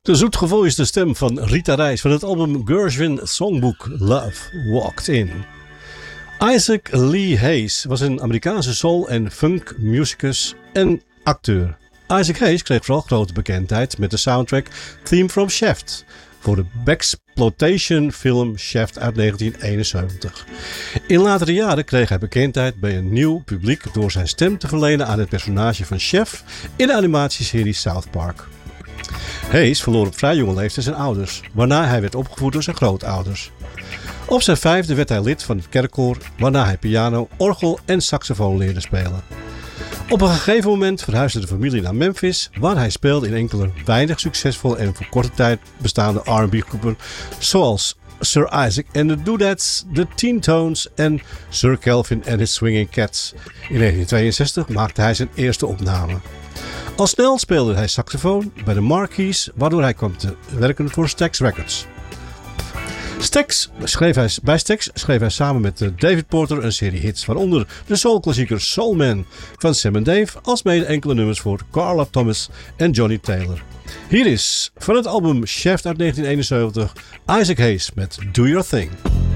De zoetgevoiste stem van Rita Reis van het album Gershwin Songbook Love Walked In. Isaac Lee Hayes was een Amerikaanse soul- en funk-musicus en acteur. Isaac Hayes kreeg vooral grote bekendheid met de soundtrack Theme from Shaft voor de Blaxploitation film Shaft uit 1971. In latere jaren kreeg hij bekendheid bij een nieuw publiek door zijn stem te verlenen aan het personage van Chef in de animatieserie South Park. Hayes verloor op vrij jonge leeftijd zijn ouders, waarna hij werd opgevoed door zijn grootouders. Op zijn 5e werd hij lid van het kerkkoor, waarna hij piano, orgel en saxofoon leerde spelen. Op een gegeven moment verhuisde de familie naar Memphis, waar hij speelde in enkele weinig succesvolle en voor korte tijd bestaande R&B-groepen zoals Sir Isaac and the Doodads, The Teen Tones en Sir Kelvin and his Swinging Cats. In 1962 maakte hij zijn eerste opname. Al snel speelde hij saxofoon bij de Marquis, waardoor hij kwam te werken voor Stax Records. Bij Stax schreef hij samen met David Porter een serie hits, waaronder de soulklassieker Soul Man van Sam & Dave, alsmede enkele nummers voor Carla Thomas en Johnny Taylor. Hier is van het album Shaft uit 1971 Isaac Hayes met Do Your Thing.